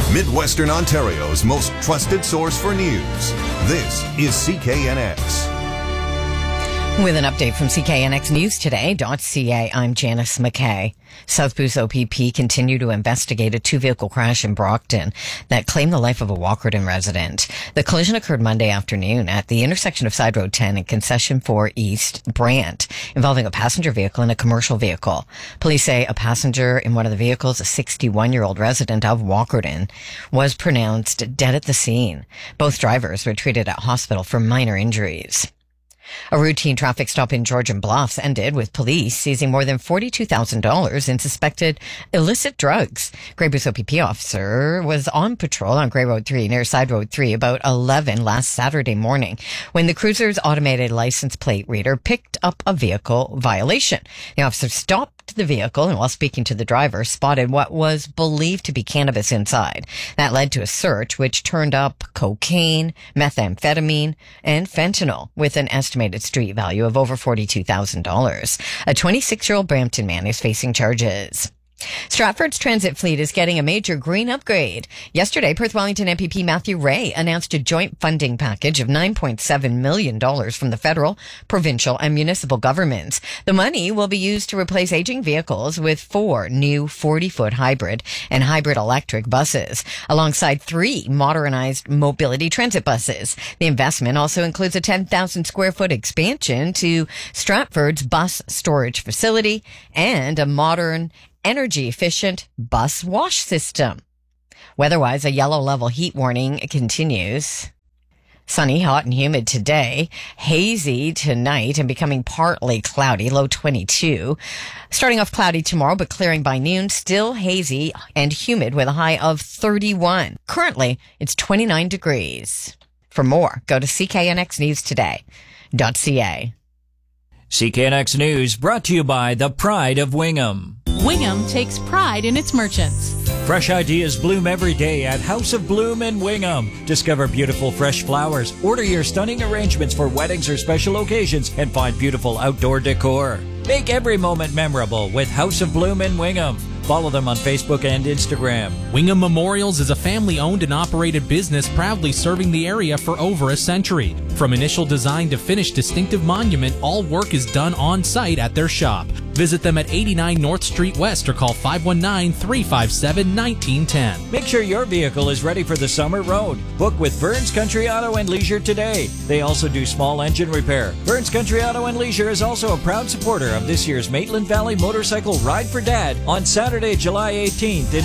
Midwestern Ontario's most trusted source for news. This is CKNX. With an update from CKNXNewsToday.ca, I'm Janice McKay. South Boost OPP continue to investigate a two-vehicle crash in Brockton that claimed the life of a Walkerton resident. The collision occurred Monday afternoon at the intersection of Side Road 10 and Concession 4 East, Brant, involving a passenger vehicle and a commercial vehicle. Police say a passenger in one of the vehicles, a 61-year-old resident of Walkerton, was pronounced dead at the scene. Both drivers were treated at hospital for minor injuries. A routine traffic stop in Georgian Bluffs ended with police seizing more than $42,000 in suspected illicit drugs. Grey Boost OPP officer was on patrol on Grey Road 3 near Side Road 3 about 11 last Saturday morning when the cruiser's automated license plate reader picked up a vehicle violation. The officer stopped the vehicle and, while speaking to the driver, spotted what was believed to be cannabis inside. That led to a search which turned up cocaine, methamphetamine, and fentanyl with an estimated street value of over $42,000. A 26-year-old Brampton man is facing charges. Stratford's transit fleet is getting a major green upgrade. Yesterday, Perth Wellington MPP Matthew Ray announced a joint funding package of $9.7 million from the federal, provincial, and municipal governments. The money will be used to replace aging vehicles with 4 new 40-foot hybrid and hybrid electric buses, alongside 3 modernized mobility transit buses. The investment also includes a 10,000 square foot expansion to Stratford's bus storage facility and a modern energy-efficient bus wash system. Weather-wise, a yellow level heat warning continues. Sunny, hot, and humid today. Hazy tonight and becoming partly cloudy, low 22. Starting off cloudy tomorrow, but clearing by noon. Still hazy and humid with a high of 31. Currently, it's 29 degrees. For more, go to CKNXNewsToday.ca. CKNX News brought to you by the Pride of Wingham. Wingham takes pride in its merchants. Fresh ideas bloom every day at House of Bloom in Wingham. Discover beautiful fresh flowers, order your stunning arrangements for weddings or special occasions, and find beautiful outdoor decor. Make every moment memorable with House of Bloom in Wingham. Follow them on Facebook and Instagram. Wingham Memorials is a family-owned and operated business proudly serving the area for over a century. From initial design to finished distinctive monument, all work is done on-site at their shop. Visit them at 89 North Street West or call 519-357-1910. Make sure your vehicle is ready for the summer road. Book with Burns Country Auto and Leisure today. They also do small engine repair. Burns Country Auto and Leisure is also a proud supporter of this year's Maitland Valley Motorcycle Ride for Dad on Saturday, July 18th in